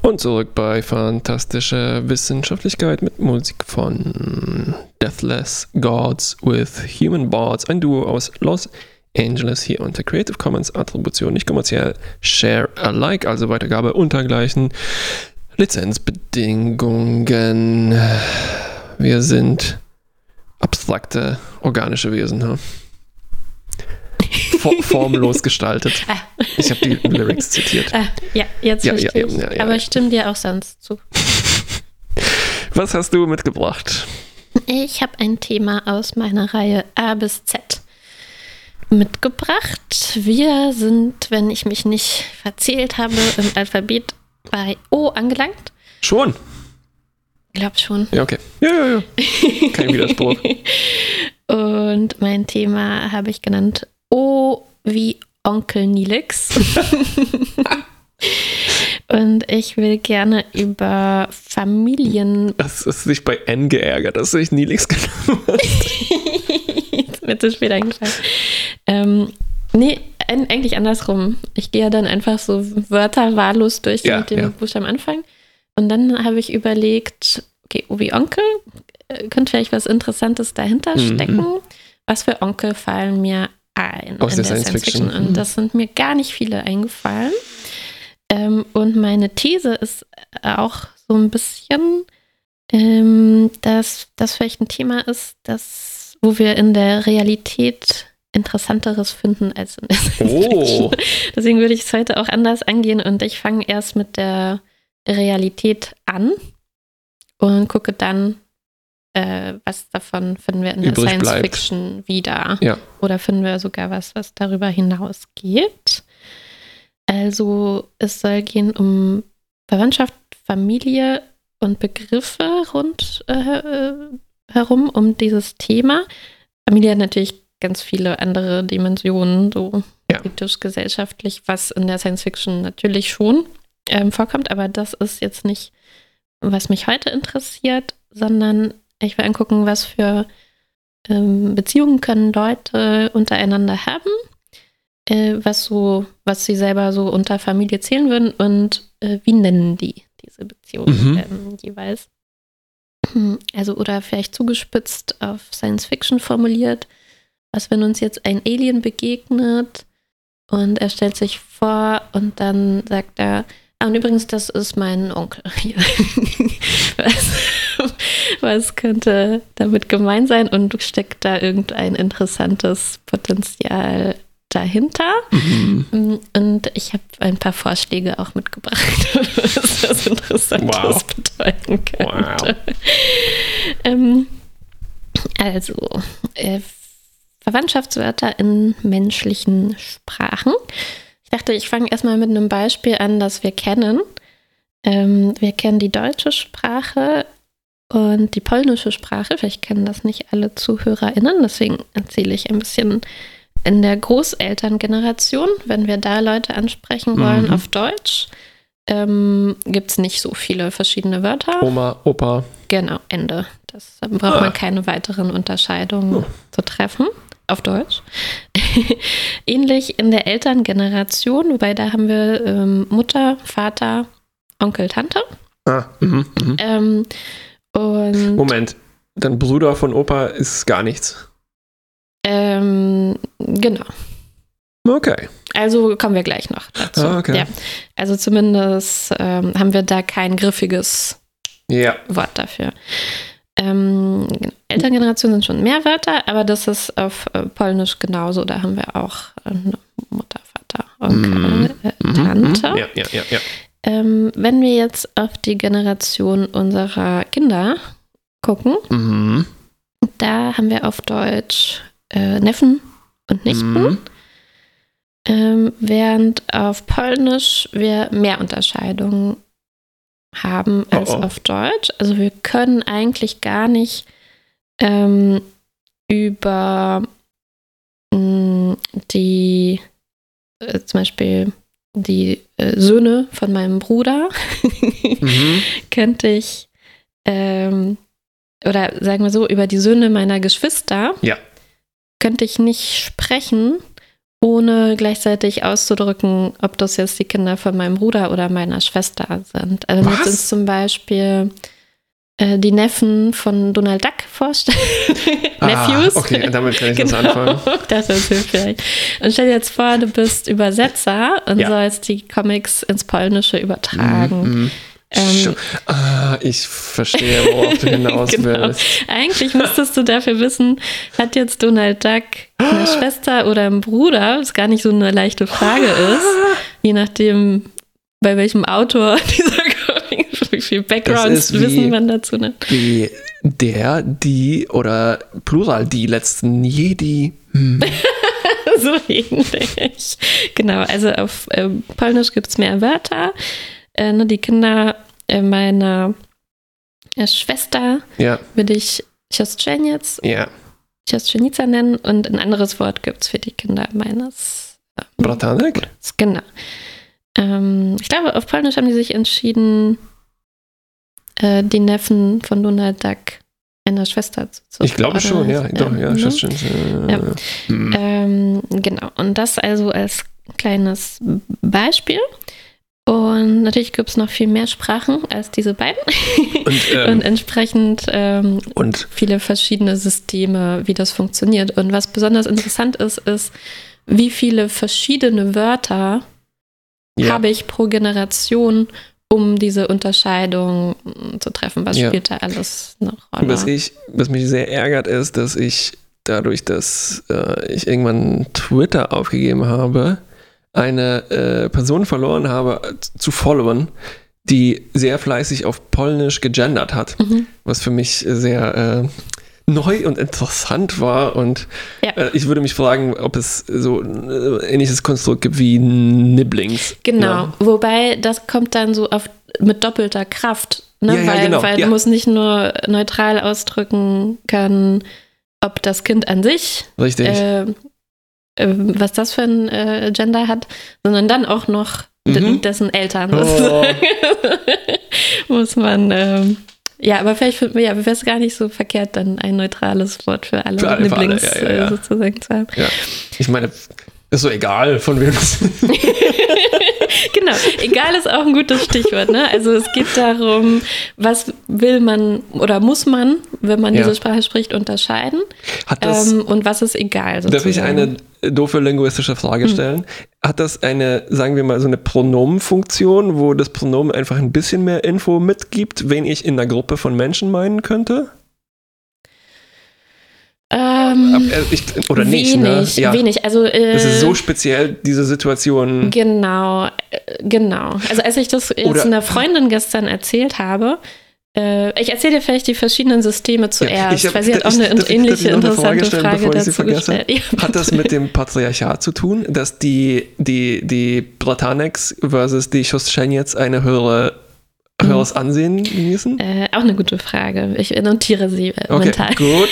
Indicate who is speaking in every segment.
Speaker 1: Und zurück bei Fantastische Wissenschaftlichkeit mit Musik von Deathless Gods with Human Boards, ein Duo aus Los Angeles, hier unter Creative Commons Attribution, nicht kommerziell, Share Alike, also Weitergabe unter gleichen Lizenzbedingungen. Wir sind abstrakte, organische Wesen, ja? Formlos gestaltet. Ich habe die Lyrics zitiert.
Speaker 2: Ja, jetzt verstehe ich.
Speaker 1: Ja,
Speaker 2: aber ich stimme dir auch sonst zu.
Speaker 1: Was hast du mitgebracht?
Speaker 2: Ich habe ein Thema aus meiner Reihe A bis Z mitgebracht. Wir sind, wenn ich mich nicht verzählt habe, im Alphabet bei O angelangt.
Speaker 1: Schon?
Speaker 2: Ich glaube schon.
Speaker 1: Ja, okay. Ja. Kein Widerspruch.
Speaker 2: Und mein Thema habe ich genannt O wie Onkel Nilix. Und ich will gerne über Familien...
Speaker 1: Das ist sich bei N geärgert, dass du dich Nilix genommen hast.
Speaker 2: Jetzt wird es später eingefallen. Nee, eigentlich andersrum. Ich gehe ja dann einfach so Wörter wahllos durch mit dem Buchstaben Anfang. Und dann habe ich überlegt, okay, O wie Onkel, könnte vielleicht was Interessantes dahinter stecken. Was für Onkel fallen mir ein
Speaker 1: aus der Science Fiction?
Speaker 2: Und das sind mir gar nicht viele eingefallen. Und meine These ist auch so ein bisschen, dass das vielleicht ein Thema ist, wo wir in der Realität Interessanteres finden als in der Science Fiction. Deswegen würde ich es heute auch anders angehen und ich fange erst mit der Realität an und gucke dann, was davon finden wir in der Science Fiction wieder. Ja. Oder finden wir sogar was darüber hinausgeht. Also es soll gehen um Verwandtschaft, Familie und Begriffe herum um dieses Thema. Familie hat natürlich ganz viele andere Dimensionen, so politisch, gesellschaftlich, was in der Science Fiction natürlich schon vorkommt. Aber das ist jetzt nicht, was mich heute interessiert, sondern ich will angucken, was für Beziehungen können Leute untereinander haben, was sie selber so unter Familie zählen würden und wie nennen die diese Beziehungen jeweils. Also oder vielleicht zugespitzt auf Science Fiction formuliert, was wenn uns jetzt ein Alien begegnet und er stellt sich vor und dann sagt er, und übrigens, das ist mein Onkel hier. Was könnte damit gemeint sein? Und steckt da irgendein interessantes Potenzial dahinter? Und ich habe ein paar Vorschläge auch mitgebracht, was das Interessantes bedeuten könnte. Also, Verwandtschaftswörter in menschlichen Sprachen. Ich dachte, ich fange erstmal mit einem Beispiel an, das wir kennen. Wir kennen die deutsche Sprache und die polnische Sprache. Vielleicht kennen das nicht alle ZuhörerInnen, deswegen erzähle ich ein bisschen in der Großelterngeneration. Wenn wir da Leute ansprechen wollen auf Deutsch, gibt es nicht so viele verschiedene Wörter.
Speaker 1: Oma, Opa.
Speaker 2: Genau, Ende. Das braucht man keine weiteren Unterscheidungen zu treffen. Auf Deutsch. Ähnlich in der Elterngeneration, wobei da haben wir Mutter, Vater, Onkel, Tante. Und
Speaker 1: Moment, dein Bruder von Opa ist gar nichts.
Speaker 2: Genau.
Speaker 1: Okay.
Speaker 2: Also kommen wir gleich noch dazu.
Speaker 1: Okay.
Speaker 2: Ja. Also zumindest haben wir da kein griffiges Wort dafür. Elterngeneration sind schon mehr Wörter, aber das ist auf Polnisch genauso. Da haben wir auch Mutter, Vater, Onkel, Tante.
Speaker 1: Ja.
Speaker 2: Wenn wir jetzt auf die Generation unserer Kinder gucken, da haben wir auf Deutsch Neffen und Nichten, während auf Polnisch wir mehr Unterscheidungen haben als auf Deutsch. Also wir können eigentlich gar nicht über die zum Beispiel die Söhne von meinem Bruder könnte ich oder sagen wir so, über die Söhne meiner Geschwister könnte ich nicht sprechen, ohne gleichzeitig auszudrücken, ob das jetzt die Kinder von meinem Bruder oder meiner Schwester sind. Also wenn wir uns zum Beispiel die Neffen von Donald Duck vorstellen. Nephews.
Speaker 1: Okay, damit kann ich was anfangen.
Speaker 2: Das ist hilfreich. Und stell dir jetzt vor, du bist Übersetzer und sollst die Comics ins Polnische übertragen.
Speaker 1: Ich verstehe, worauf du hinaus willst.
Speaker 2: Eigentlich müsstest du dafür wissen, hat jetzt Donald Duck eine Schwester oder einen Bruder, was gar nicht so eine leichte Frage ist, je nachdem, bei welchem Autor dieser Comics, wie viel Background-Wissen man dazu hat.
Speaker 1: Wie die oder Plural die letzten Jedi.
Speaker 2: So ähnlich. Genau, also auf Polnisch gibt es mehr Wörter. Die Kinder meiner Schwester würde ich Siostrzenica nennen und ein anderes Wort gibt es für die Kinder meines
Speaker 1: Bratanek?
Speaker 2: Genau. Ich glaube, auf Polnisch haben die sich entschieden, die Neffen von Donald Duck einer Schwester zu
Speaker 1: Ich glaube schon, ja. Doch, ja,
Speaker 2: genau. Und das also als kleines Beispiel. Und natürlich gibt es noch viel mehr Sprachen als diese beiden. Und entsprechend viele verschiedene Systeme, wie das funktioniert. Und was besonders interessant ist, wie viele verschiedene Wörter habe ich pro Generation, um diese Unterscheidung zu treffen. Was spielt da alles eine Rolle?
Speaker 1: Was mich sehr ärgert, ist, dass ich dadurch, dass ich irgendwann Twitter aufgegeben habe, eine Person verloren habe zu followen, die sehr fleißig auf Polnisch gegendert hat, was für mich sehr neu und interessant war und ich würde mich fragen, ob es so ein ähnliches Konstrukt gibt wie Nibblings.
Speaker 2: Genau, wobei das kommt dann so mit doppelter Kraft, ne? Weil du musst nicht nur neutral ausdrücken können, ob das Kind an sich was das für ein Gender hat, sondern dann auch noch dessen Eltern. Muss man aber vielleicht wäre es gar nicht so verkehrt, dann ein neutrales Wort für alle Nibblings sozusagen zu haben. Ja.
Speaker 1: Ich meine, ist so egal, von wem das ist.
Speaker 2: Genau, egal ist auch ein gutes Stichwort. Ne? Also es geht darum, was will man oder muss man, wenn man diese Sprache spricht, unterscheiden und was ist egal. Sozusagen.
Speaker 1: Darf ich eine doofe linguistische Frage stellen? Hat das eine, sagen wir mal, so eine Pronomenfunktion, wo das Pronomen einfach ein bisschen mehr Info mitgibt, wen ich in einer Gruppe von Menschen meinen könnte? Oder nicht,
Speaker 2: wenig,
Speaker 1: ne? Ja.
Speaker 2: Wenig. Also,
Speaker 1: das ist so speziell, diese Situation.
Speaker 2: Genau. Also als ich das jetzt einer Freundin gestern erzählt habe, ich erzähle dir vielleicht die verschiedenen Systeme zuerst, weil sie hat auch eine ähnliche interessante Frage dazu gestellt.
Speaker 1: Hat das mit dem Patriarchat zu tun, dass die Brataneks versus die Siostrzeńiec eine höheres Ansehen genießen?
Speaker 2: Auch eine gute Frage. Ich notiere sie mental.
Speaker 1: Gut.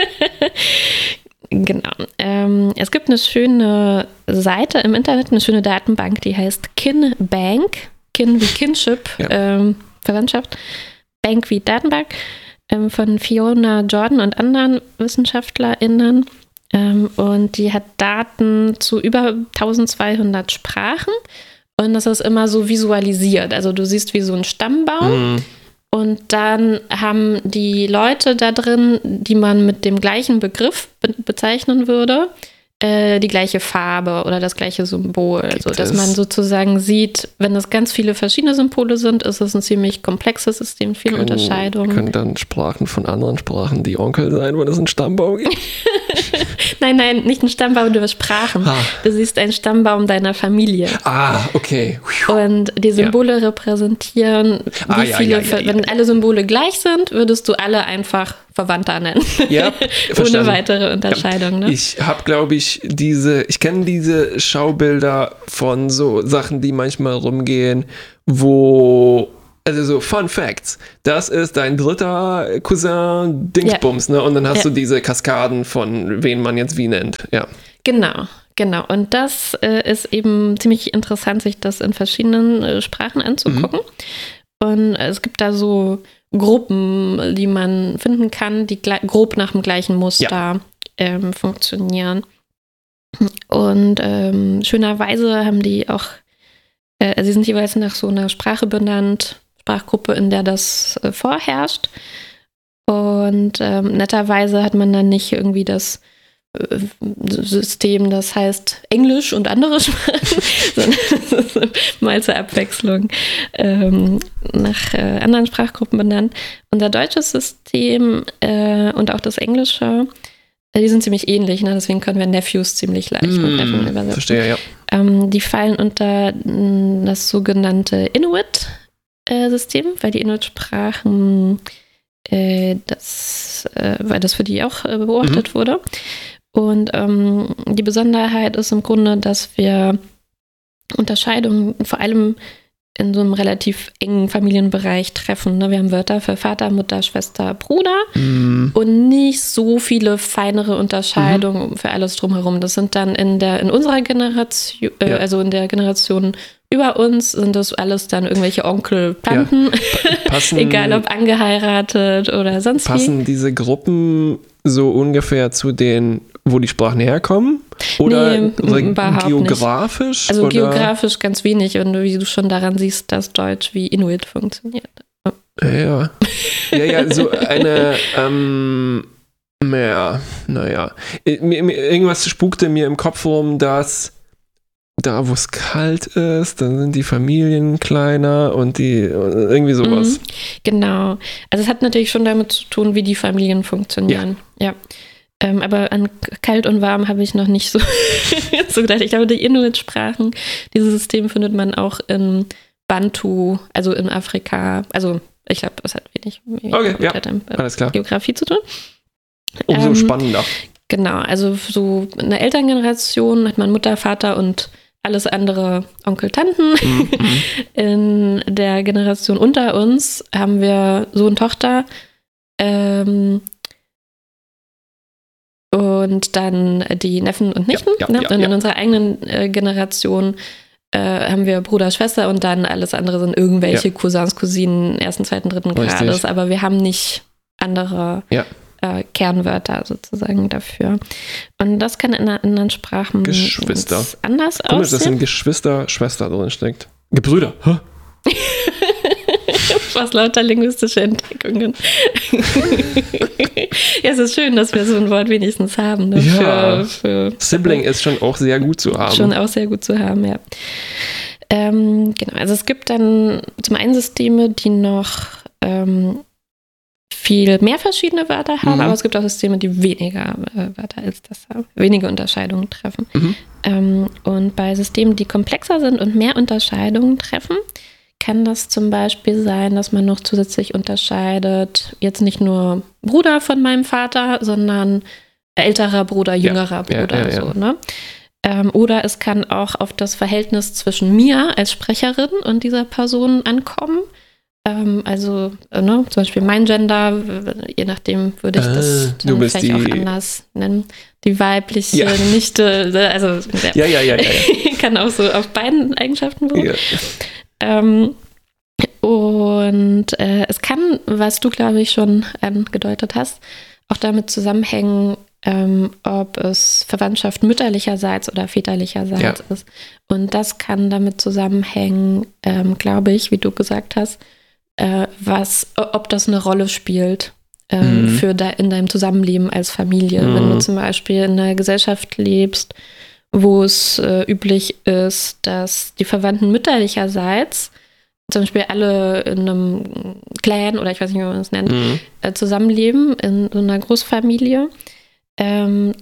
Speaker 2: Genau. Es gibt eine schöne Seite im Internet, eine schöne Datenbank, die heißt KinBank. Kin wie Kinship, Verwandtschaft. Bank wie Datenbank von Fiona Jordan und anderen WissenschaftlerInnen. Und die hat Daten zu über 1200 Sprachen. Und das ist immer so visualisiert. Also du siehst wie so ein Stammbaum. Und dann haben die Leute da drin, die man mit dem gleichen Begriff bezeichnen würde, die gleiche Farbe oder das gleiche Symbol. Dass man sozusagen sieht, wenn das ganz viele verschiedene Symbole sind, ist es ein ziemlich komplexes System mit vielen Unterscheidungen.
Speaker 1: Können dann Sprachen von anderen Sprachen die Onkel sein, wenn es einen Stammbaum gibt?
Speaker 2: Nein, nicht ein Stammbaum, du Sprachen. Du siehst einen Stammbaum deiner Familie.
Speaker 1: Okay.
Speaker 2: Und die Symbole repräsentieren, wie viele, wenn alle Symbole gleich sind, würdest du alle einfach Verwandter nennen. Ja, ohne weitere Unterscheidung. Ne?
Speaker 1: Ich habe, glaube ich, ich kenne diese Schaubilder von so Sachen, die manchmal rumgehen, also so Fun Facts. Das ist dein dritter Cousin Dingsbums, ne? Und dann hast du diese Kaskaden von wen man jetzt wie nennt. Ja.
Speaker 2: Genau. Und das ist eben ziemlich interessant, sich das in verschiedenen Sprachen anzugucken. Und es gibt da so Gruppen, die man finden kann, die grob nach dem gleichen Muster funktionieren. Und schönerweise haben die auch, sie sind jeweils nach so einer Sprache benannt, Sprachgruppe, in der das vorherrscht. Und netterweise hat man dann nicht irgendwie das System, das heißt Englisch und andere Sprachen, sondern mal zur Abwechslung nach anderen Sprachgruppen benannt. Unser deutsches System und auch das Englische, die sind ziemlich ähnlich, ne? Deswegen können wir Nephews ziemlich leicht mit Neffen übersetzen.
Speaker 1: Verstehe, ja.
Speaker 2: Die fallen unter das sogenannte Inuit-System, weil die Inuit-Sprachen weil das für die auch beobachtet wurde. Und die Besonderheit ist im Grunde, dass wir Unterscheidungen vor allem in so einem relativ engen Familienbereich treffen. Ne? Wir haben Wörter für Vater, Mutter, Schwester, Bruder und nicht so viele feinere Unterscheidungen für alles drumherum. Das sind dann in unserer Generation, also in der Generation über uns, sind das alles dann irgendwelche Onkel, Tanten, egal ob angeheiratet oder sonst wie.
Speaker 1: Passen diese Gruppen so ungefähr zu denen, wo die Sprachen herkommen? Oder geografisch?
Speaker 2: Nicht. Also geografisch ganz wenig, und wie du schon daran siehst, dass Deutsch wie Inuit funktioniert.
Speaker 1: Ja, so eine, irgendwas spukte mir im Kopf rum, dass da, wo es kalt ist, dann sind die Familien kleiner und die irgendwie sowas.
Speaker 2: Genau. Also es hat natürlich schon damit zu tun, wie die Familien funktionieren. Ja. Aber an kalt und warm habe ich noch nicht so gedacht. Ich glaube, die Inuit-Sprachen, dieses System findet man auch in Bantu, also in Afrika. Also ich glaube, das hat wenig mit
Speaker 1: alles klar.
Speaker 2: Geografie zu tun.
Speaker 1: Umso spannender.
Speaker 2: Genau, also so in der Elterngeneration hat man Mutter, Vater und alles andere Onkel, Tanten. In der Generation unter uns haben wir Sohn, Tochter und dann die Neffen und Nichten. Und in unserer eigenen Generation haben wir Bruder, Schwester und dann alles andere sind irgendwelche Cousins, Cousinen ersten, zweiten, dritten Grades. Aber wir haben nicht andere Kernwörter sozusagen dafür. Und das kann in anderen Sprachen
Speaker 1: Geschwister.
Speaker 2: Anders aussehen.
Speaker 1: Komisch, dass ein Geschwister, Schwester drin steckt. Gebrüder.
Speaker 2: Was lauter linguistische Entdeckungen. Ja, es ist schön, dass wir so ein Wort wenigstens haben. Ne? Für
Speaker 1: Sibling ist schon auch sehr gut zu haben.
Speaker 2: Schon auch sehr gut zu haben, ja. Genau, also es gibt dann zum einen Systeme, die noch viel mehr verschiedene Wörter haben, aber es gibt auch Systeme, die weniger Wörter als das haben, wenige Unterscheidungen treffen. Und bei Systemen, die komplexer sind und mehr Unterscheidungen treffen, kann das zum Beispiel sein, dass man noch zusätzlich unterscheidet, jetzt nicht nur Bruder von meinem Vater, sondern älterer Bruder, jüngerer Bruder. So, ne? Oder es kann auch auf das Verhältnis zwischen mir als Sprecherin und dieser Person ankommen. Also zum Beispiel mein Gender, je nachdem würde ich das dann vielleicht auch anders nennen. Die weibliche Nichte, also kann auch so auf beiden Eigenschaften beruhen. Und es kann, was du, glaube ich, schon angedeutet hast, auch damit zusammenhängen, ob es Verwandtschaft mütterlicherseits oder väterlicherseits ist. Und das kann damit zusammenhängen, glaube ich, wie du gesagt hast, ob das eine Rolle spielt in deinem Zusammenleben als Familie. Wenn du zum Beispiel in einer Gesellschaft lebst, wo es üblich ist, dass die Verwandten mütterlicherseits zum Beispiel alle in einem Clan oder ich weiß nicht, wie man das nennt, zusammenleben in so einer Großfamilie, dann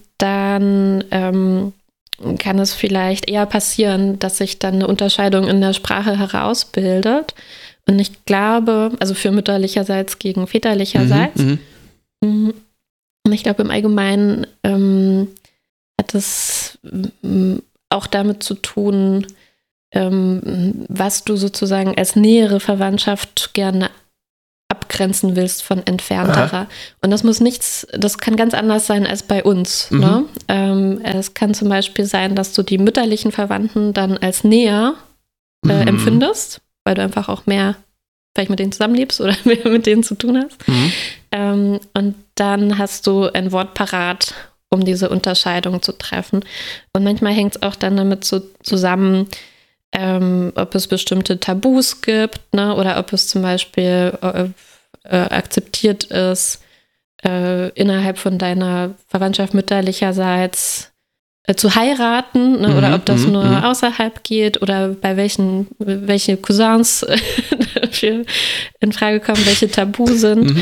Speaker 2: kann es vielleicht eher passieren, dass sich dann eine Unterscheidung in der Sprache herausbildet. Und ich glaube, also für mütterlicherseits gegen väterlicherseits, und ich glaube im Allgemeinen hat es auch damit zu tun, was du sozusagen als nähere Verwandtschaft gerne abgrenzen willst von entfernterer. Und das kann ganz anders sein als bei uns. Ne? Es kann zum Beispiel sein, dass du die mütterlichen Verwandten dann als näher empfindest, weil du einfach auch mehr vielleicht mit denen zusammenlebst oder mehr mit denen zu tun hast. Und dann hast du ein Wort parat, um diese Unterscheidung zu treffen. Und manchmal hängt es auch dann damit so zusammen, ob es bestimmte Tabus gibt, ne? Oder ob es zum Beispiel akzeptiert ist, innerhalb von deiner Verwandtschaft mütterlicherseits zu heiraten, ne? Oder ob das nur außerhalb geht oder bei welche Cousins dafür in Frage kommen, welche Tabu sind.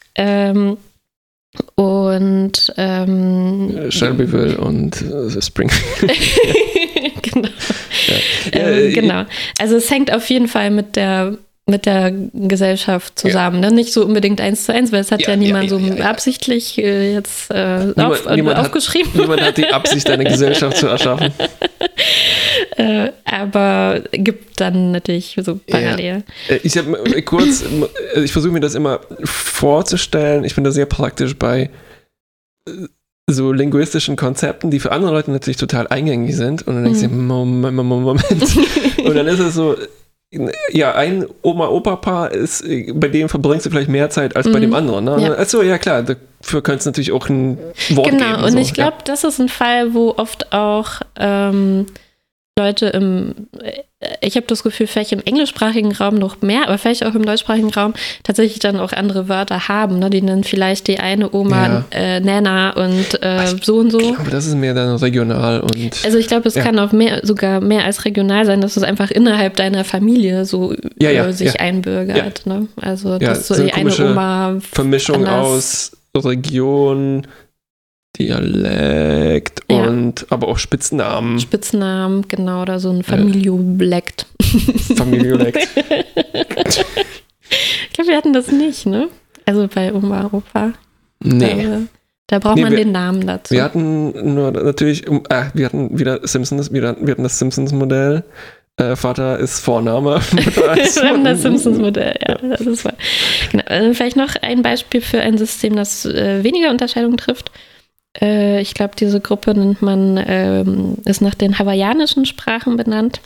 Speaker 1: Shelbyville und Springfield.
Speaker 2: Genau. Genau. Also es hängt auf jeden Fall mit der Gesellschaft zusammen. Ne? Nicht so unbedingt 1:1, weil es hat niemand absichtlich jetzt aufgeschrieben.
Speaker 1: Niemand hat die Absicht, eine Gesellschaft zu erschaffen.
Speaker 2: Aber gibt dann natürlich so parallel.
Speaker 1: Ich versuche mir das immer vorzustellen. Ich bin da sehr praktisch bei so linguistischen Konzepten, die für andere Leute natürlich total eingängig sind. Und dann denkst du, Moment. Und dann ist es so, ja, ein Oma-Opa-Paar ist, bei dem verbringst du vielleicht mehr Zeit als bei dem anderen. Ne? Ja. Achso, ja klar, dafür könnte es natürlich auch ein Wort geben.
Speaker 2: Genau, und so. Ich glaube, das ist ein Fall, wo oft auch Leute ich habe das Gefühl, vielleicht im englischsprachigen Raum noch mehr, aber vielleicht auch im deutschsprachigen Raum tatsächlich dann auch andere Wörter haben, ne? Die nennen vielleicht die eine Oma Nana und so und so.
Speaker 1: Ich glaube, das ist mehr dann regional und.
Speaker 2: Also ich glaube, es kann auch sogar mehr als regional sein, dass es einfach innerhalb deiner Familie so sich einbürgert. Ja. Ne? Also das so die eine Oma
Speaker 1: Vermischung aus Region, Dialekt und aber auch Spitznamen.
Speaker 2: Spitznamen, genau, oder so ein Familiolekt.
Speaker 1: Familiolekt.
Speaker 2: Ich glaube, wir hatten das nicht, ne? Also bei Oma, Opa.
Speaker 1: Nee.
Speaker 2: Da braucht man den Namen dazu.
Speaker 1: Wir hatten nur natürlich, wir hatten wieder Simpsons, wir hatten das Simpsons-Modell. Vater ist Vorname.
Speaker 2: Wir haben das Simpsons-Modell, das ist wahr. Genau. Vielleicht noch ein Beispiel für ein System, das weniger Unterscheidung trifft. Ich glaube, diese Gruppe nennt man, ist nach den hawaiianischen Sprachen benannt.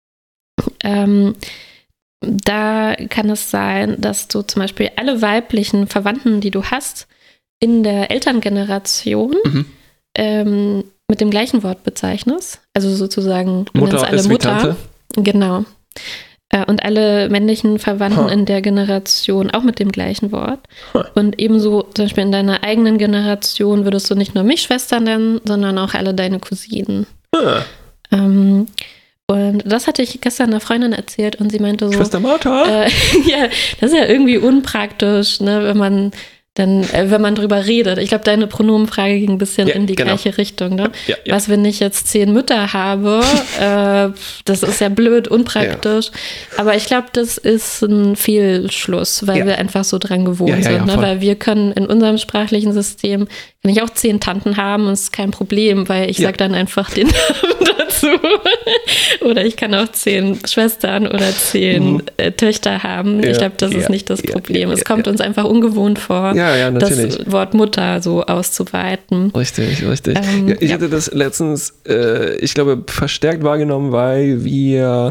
Speaker 2: Da kann es sein, dass du zum Beispiel alle weiblichen Verwandten, die du hast, in der Elterngeneration mit dem gleichen Wort bezeichnest. Also sozusagen, du nennst alle Mutter. Genau. Und alle männlichen Verwandten in der Generation auch mit dem gleichen Wort. Und ebenso zum Beispiel in deiner eigenen Generation würdest du nicht nur mich Schwester nennen, sondern auch alle deine Cousinen. Und das hatte ich gestern einer Freundin erzählt und sie meinte so,
Speaker 1: Schwester Martha?
Speaker 2: Ja, das ist ja irgendwie unpraktisch, ne, wenn man drüber redet. Ich glaube, deine Pronomenfrage ging ein bisschen in die gleiche Richtung. Ne? Ja. Was, wenn ich jetzt 10 Mütter habe? Das ist ja blöd, unpraktisch. Ja. Aber ich glaube, das ist ein Fehlschluss, weil wir einfach so dran gewohnt sind. Ne? Weil wir können in unserem sprachlichen System, kann ich auch 10 Tanten haben und es ist kein Problem, weil ich sage dann einfach den Namen dazu. Oder ich kann auch 10 Schwestern oder 10 Töchter haben. Ich glaube, das ist nicht das Problem. Es kommt uns einfach ungewohnt vor.
Speaker 1: Ja, natürlich.
Speaker 2: Das Wort Mutter so auszuweiten.
Speaker 1: Richtig. Ich hatte das letztens, ich glaube, verstärkt wahrgenommen, weil wir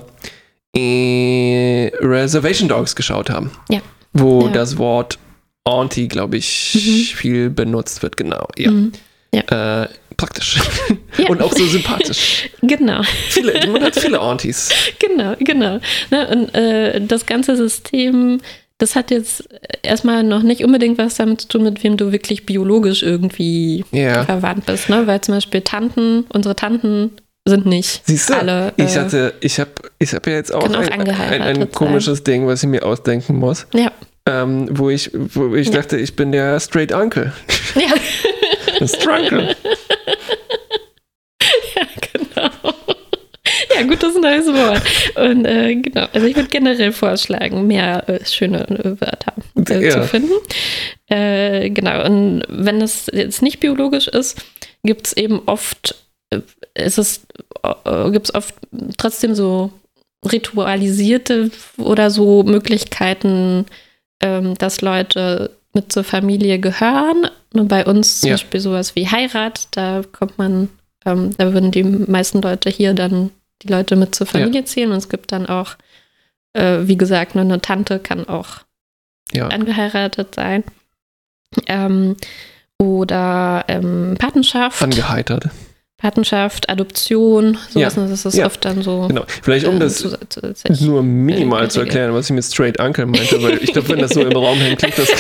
Speaker 1: Reservation Dogs geschaut haben. Ja. Wo das Wort Auntie, glaube ich, viel benutzt wird, genau. Ja. Ja. Praktisch. Ja. Und auch so sympathisch.
Speaker 2: Genau.
Speaker 1: Man hat viele Aunties.
Speaker 2: Genau. Ne, und das ganze System, das hat jetzt erstmal noch nicht unbedingt was damit zu tun, mit wem du wirklich biologisch irgendwie verwandt bist. Ne? Weil zum Beispiel unsere Tanten sind nicht alle.
Speaker 1: Ich habe ja jetzt auch ein komisches Ding, was ich mir ausdenken muss. Ja. Wo ich dachte, ich bin der Straight Uncle. Ja. Der Strunkel.
Speaker 2: Ja, genau. Ja, gutes neues Wort. Und genau, also ich würde generell vorschlagen, mehr schöne Wörter zu finden. Genau, und wenn das jetzt nicht biologisch ist, gibt es eben oft, trotzdem so ritualisierte oder so Möglichkeiten, dass Leute mit zur Familie gehören. Und bei uns zum Beispiel sowas wie Heirat, da da würden die meisten Leute hier dann die Leute mit zur Familie zählen. Und es gibt dann auch, wie gesagt, eine Tante kann auch angeheiratet sein. oder Patenschaft.
Speaker 1: Angeheitert.
Speaker 2: Patenschaft, Adoption, sowas, das ist oft dann so.
Speaker 1: Genau, vielleicht um das nur minimal zu erklären, was ich mit Straight Uncle meinte, weil ich glaube, wenn das so im Raum hängt, klingt das...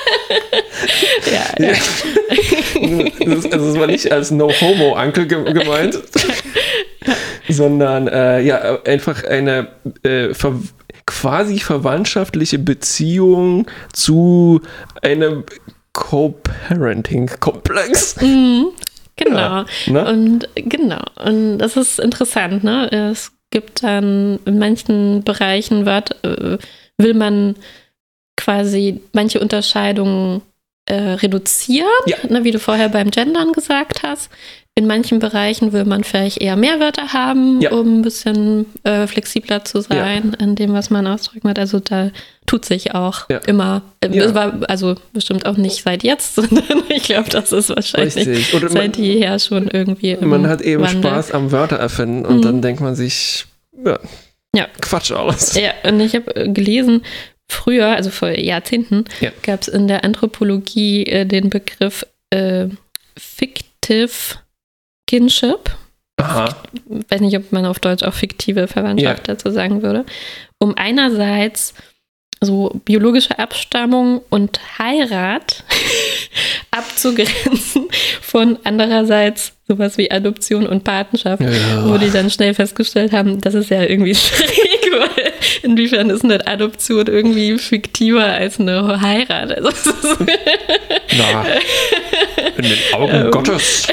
Speaker 1: ja. Also es war nicht als No-Homo-Uncle gemeint, sondern einfach eine quasi verwandtschaftliche Beziehung zu einem Co-Parenting-Komplex.
Speaker 2: Genau. Ja, ne? Und das ist interessant, ne? Es gibt dann in manchen Bereichen will man quasi manche Unterscheidungen reduzieren, ne, wie du vorher beim Gendern gesagt hast. In manchen Bereichen will man vielleicht eher mehr Wörter haben, um ein bisschen flexibler zu sein in dem, was man ausdrücken wird. Also da tut sich auch immer. Das war also bestimmt auch nicht seit jetzt, sondern ich glaube, das ist wahrscheinlich seit jeher schon irgendwie
Speaker 1: man hat eben Wandel. Spaß am Wörter erfinden und dann denkt man sich, Quatsch aus.
Speaker 2: Ja, und ich habe gelesen, früher, also vor Jahrzehnten, gab es in der Anthropologie den Begriff Fictive Kinship.
Speaker 1: Aha.
Speaker 2: Ich weiß nicht, ob man auf Deutsch auch fiktive Verwandtschaft dazu sagen würde. Um einerseits so biologische Abstammung und Heirat abzugrenzen von andererseits sowas wie Adoption und Patenschaft, wo die dann schnell festgestellt haben, das ist ja irgendwie schräg, weil inwiefern ist eine Adoption irgendwie fiktiver als eine Heirat? Also
Speaker 1: in den Augen Gottes.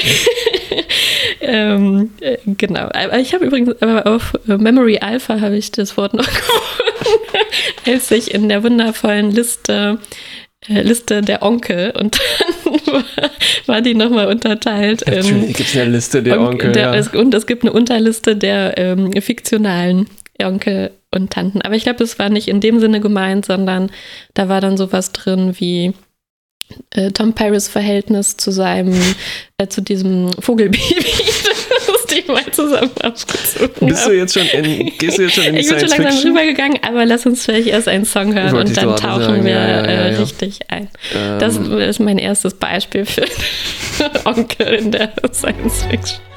Speaker 2: Genau. Aber ich habe übrigens auf Memory Alpha habe ich das Wort noch gefunden, als ich in der wundervollen Liste der Onkel und dann war die nochmal unterteilt.
Speaker 1: Natürlich gibt es eine Liste der Onkel.
Speaker 2: Und es gibt eine Unterliste der fiktionalen Onkel und Tanten. Aber ich glaube, das war nicht in dem Sinne gemeint, sondern da war dann sowas drin wie Tom Paris Verhältnis zu diesem Vogelbaby, das die mal zusammen abgezogen
Speaker 1: gehst du jetzt schon in die Science Fiction?
Speaker 2: Ich bin schon langsam rübergegangen, aber lass uns vielleicht erst einen Song hören und dann tauchen wir richtig ein. Das ist mein erstes Beispiel für Onkel in der Science Fiction.